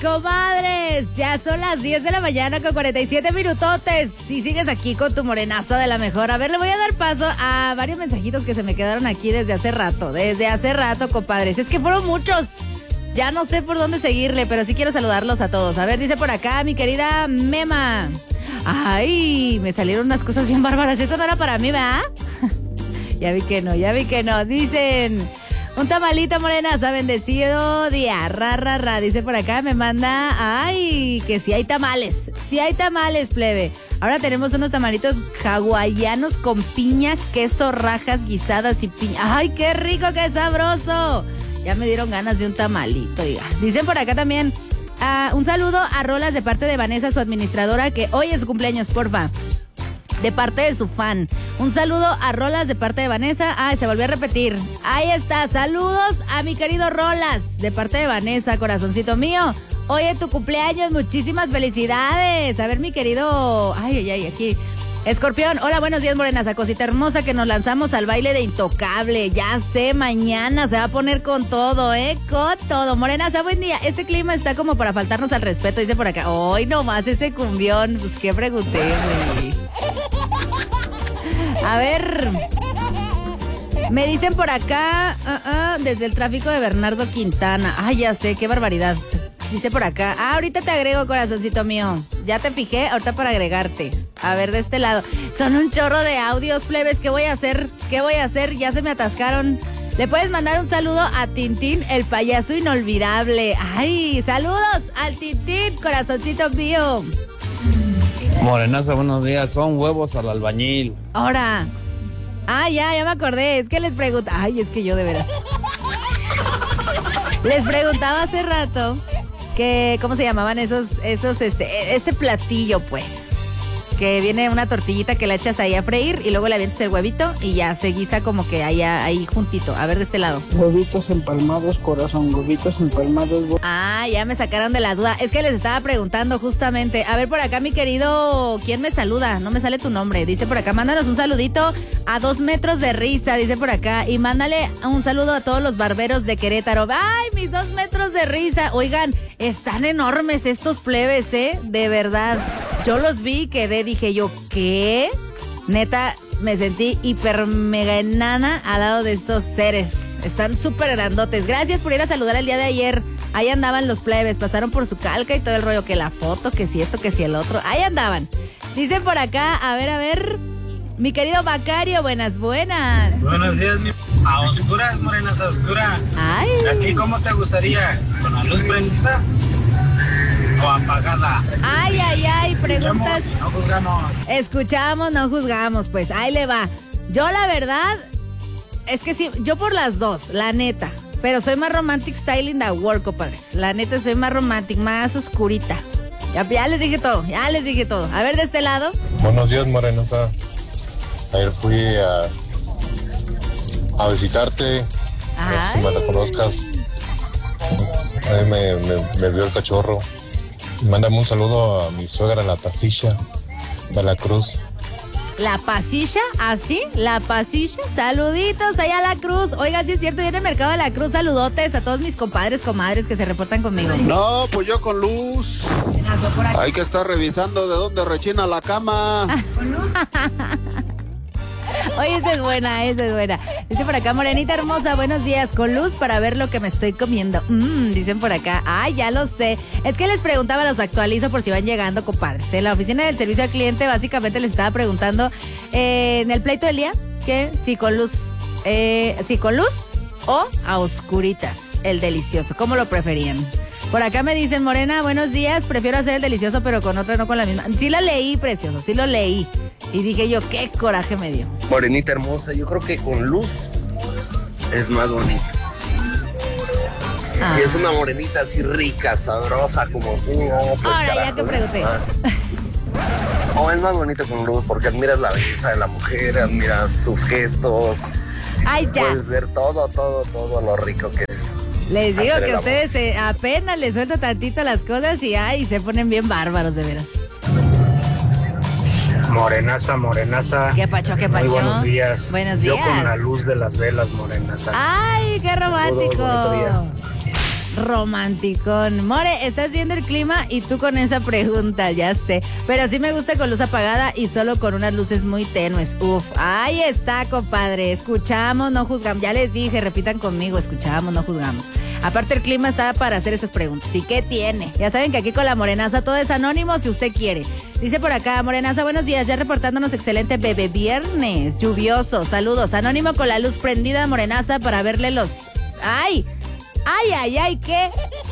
comadres. Ya son las 10 de la mañana con 47 minutotes. Si sigues aquí con tu morenazo de la mejor. A ver, le voy a dar paso a varios mensajitos que se me quedaron aquí desde hace rato. Compadres. Es que fueron muchos. Ya no sé por dónde seguirle, pero sí quiero saludarlos a todos. A ver, dice por acá mi querida Mema. Ay, me salieron unas cosas bien bárbaras. Eso no era para mí, ¿verdad? Ya vi que no. Dicen, un tamalito morenaza, bendecido día, ra. Dice por acá, me manda, ay, que sí hay tamales, plebe. Ahora tenemos unos tamalitos hawaianos con piña, queso, rajas guisadas y piña. Ay, qué rico, qué sabroso. Ya me dieron ganas de un tamalito, diga. Dicen por acá también, un saludo a Rolas de parte de Vanessa, su administradora, que hoy es su cumpleaños, porfa. De parte de su fan. Un saludo a Rolas de parte de Vanessa. Ay, se volvió a repetir. Ahí está. Saludos a mi querido Rolas de parte de Vanessa, corazoncito mío. Hoy es tu cumpleaños. Muchísimas felicidades. A ver, mi querido... Ay, aquí. Escorpión. Hola, buenos días, morenaza. Cosita hermosa, que nos lanzamos al baile de Intocable. Ya sé, mañana se va a poner con todo, con todo. Morenaza, buen día. Este clima está como para faltarnos al respeto, dice por acá. Hoy nomás ese cumbión. Pues, ¿qué pregunté, güey? A ver, me dicen por acá, desde el tráfico de Bernardo Quintana. Ay, ya sé, qué barbaridad. Dice por acá, ahorita te agrego, corazoncito mío. Ya te fijé, ahorita para agregarte. A ver, de este lado. Son un chorro de audios, plebes. ¿Qué voy a hacer? Ya se me atascaron. Le puedes mandar un saludo a Tintín, el payaso inolvidable. Ay, saludos al Tintín, corazoncito mío. Morenaza, buenos días. Son huevos al albañil. Ahora. Ya me acordé. Es que les preguntaba. Ay, es que yo de veras. Les preguntaba hace rato que cómo se llamaban ese platillo, pues. Que viene una tortillita que la echas ahí a freír y luego le avientas el huevito y ya se guisa como que ahí juntito. A ver, de este lado. Huevitos empalmados, corazón, huevitos empalmados. Ya me sacaron de la duda. Es que les estaba preguntando justamente. A ver, por acá, mi querido, ¿quién me saluda? No me sale tu nombre. Dice por acá, mándanos un saludito a 2 metros de risa, dice por acá. Y mándale un saludo a todos los barberos de Querétaro. ¡Ay, mis 2 metros de risa! Oigan, están enormes estos plebes, de verdad. Yo los vi y dije yo, ¿qué? Neta, me sentí hiper mega enana al lado de estos seres. Están súper grandotes. Gracias por ir a saludar el día de ayer. Ahí andaban los plebes, pasaron por su calca y todo el rollo, que la foto, que si esto, que si el otro. Ahí andaban. Dicen por acá, a ver. Mi querido Bacario, buenas. Buenos días, a oscuras, morenas, a oscuras. Ay. ¿A ti cómo te gustaría? ¿Con la luz prendida o apagada? Ay, preguntas. No juzgamos. Escuchamos, no juzgamos, pues ahí le va. Yo la verdad, es que sí, yo por las dos, la neta. Pero soy más romantic style in the world, compadres. La neta, soy más romantic, más oscurita. Ya les dije todo. A ver, de este lado. Buenos días, morenaza. Ayer fui a visitarte. No sé si me reconozcas. Ahí me vio el cachorro. Mándame un saludo a mi suegra, la Pasilla de la Cruz. ¿La Pasilla? ¿Así? ¿La Pasilla? Saluditos allá a la Cruz. Oiga, sí es cierto, viene el mercado de la Cruz. Saludotes a todos mis compadres, comadres que se reportan conmigo. No, pues yo con luz. Hay que estar revisando de dónde rechina la cama. Oye, esa es buena. Dice por acá, morenita hermosa, buenos días, con luz para ver lo que me estoy comiendo. Dicen por acá, ya lo sé. Es que les preguntaba, los actualizo por si van llegando, compadres. En la oficina del servicio al cliente, básicamente les estaba preguntando en el pleito del día, que si con luz o a oscuritas, el delicioso, ¿cómo lo preferían? Por acá me dicen, morena, buenos días, prefiero hacer el delicioso, pero con otra, no con la misma. Sí la leí, precioso, sí lo leí. Y dije yo, qué coraje me dio. Morenita hermosa, yo creo que con luz es más bonita. Y es una morenita así rica, sabrosa, como tú. Ahora, ya que pregunté. Es más bonita con luz, porque admiras la belleza de la mujer, admiras sus gestos. Ay, ya. Puedes ver todo lo rico que es. Les digo que ustedes apenas les suelto tantito las cosas y se ponen bien bárbaros, de veras. Morenaza. ¿Qué pacho? Muy buenos días. Buenos días. Yo con la luz de las velas, morenaza. Ay, qué romántico. romanticón. More, estás viendo el clima y tú con esa pregunta, ya sé. Pero sí me gusta con luz apagada y solo con unas luces muy tenues. Uf, ahí está, compadre. Escuchamos, no juzgamos. Ya les dije, repitan conmigo, escuchamos, no juzgamos. Aparte el clima está para hacer esas preguntas. ¿Y qué tiene? Ya saben que aquí con la Morenaza todo es anónimo si usted quiere. Dice por acá, Morenaza, buenos días, ya reportándonos excelente bebé viernes, lluvioso, saludos, anónimo con la luz prendida, Morenaza, para verle los... ¡Ay! ¿Qué?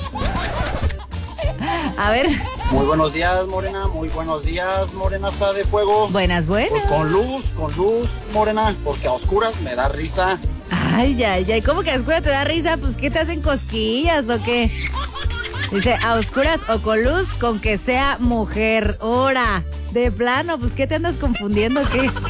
A ver. Muy buenos días, Morena, muy buenos días, Morenaza de fuego. Buenas. Pues con luz, Morena, porque a oscuras me da risa. Ay, ¿cómo que a oscuras te da risa? Pues, ¿qué te hacen cosquillas o qué? Dice, a oscuras o con luz, con que sea mujer. Ora, de plano, pues, ¿qué te andas confundiendo o qué?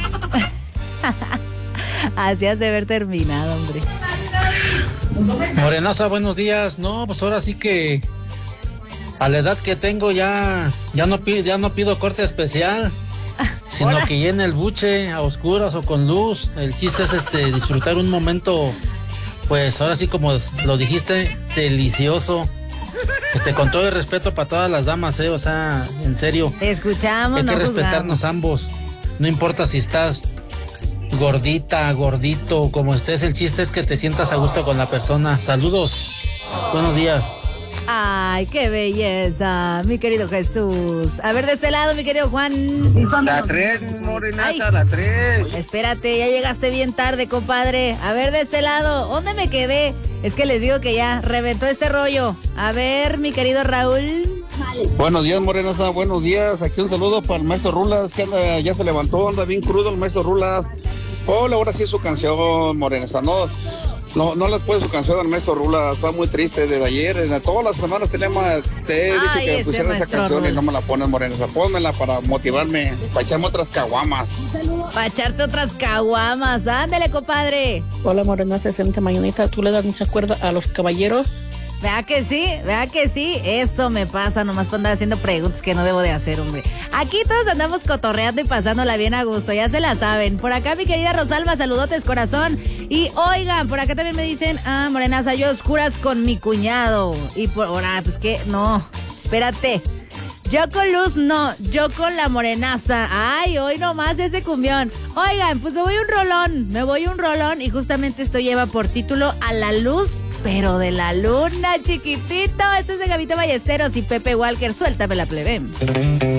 Así has de haber terminado, hombre. Morenaza, buenos días. No, pues ahora sí que a la edad que tengo ya no pido corte especial, sino que llene el buche a oscuras o con luz. El chiste es disfrutar un momento, pues ahora sí como lo dijiste, delicioso. Con todo el respeto para todas las damas, o sea, en serio. Escuchamos, hay no que respetarnos ambos. No importa si estás gordita, gordito, como estés, el chiste es que te sientas a gusto con la persona. Saludos, buenos días. Ay, qué belleza, mi querido Jesús. A ver, de este lado, mi querido Juan. La 3, Morenaza, la 3. Espérate, ya llegaste bien tarde, compadre. A ver, de este lado, ¿dónde me quedé? Es que les digo que ya reventó este rollo. A ver, mi querido Raúl. Buenos días, Morenaza, buenos días. Aquí un saludo para el maestro Rulas, que ya se levantó, anda bien crudo el maestro Rulas. Hola, ahora sí es su canción, Morenaza. No les puede su canción al maestro Rulas, está muy triste desde ayer. Todas las semanas te he dicho que pusiera esa canción Rulas. Y no me la pones, Morenaza. Pónmela para motivarme, para echarme otras caguamas. Para echarte otras caguamas, ándale, compadre. Hola, Morenaza, excelente mañanita. ¿Tú le das mucha cuerda a los caballeros? Vea que sí, eso me pasa nomás por andar haciendo preguntas que no debo de hacer, hombre. Aquí todos andamos cotorreando y pasándola bien a gusto, ya se la saben. Por acá mi querida Rosalba, saludotes corazón. Y oigan, por acá también me dicen, Morenaza, yo oscuras con mi cuñado. Y por ahora, pues que, no, espérate. Yo con luz no, yo con la Morenaza. Ay, hoy nomás ese cumbión. Oigan, pues me voy un rolón y justamente esto lleva por título A la luz, pero de la luna, chiquitito. Esto es de Gabito Ballesteros y Pepe Walker. Suéltame la plebe.